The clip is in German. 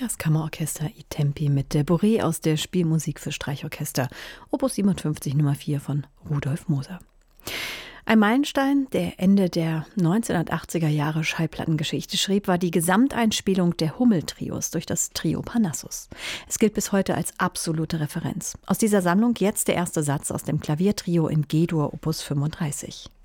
Das Kammerorchester I Tempi mit der Bourrée aus der Spielmusik für Streichorchester, Opus 57 Nummer 4 von Rudolf Moser. Ein Meilenstein, der Ende der 1980er Jahre Schallplattengeschichte schrieb, war die Gesamteinspielung der Hummel-Trios durch das Trio Parnassus. Es gilt bis heute als absolute Referenz. Aus dieser Sammlung jetzt der erste Satz aus dem Klaviertrio in G-Dur Opus 35.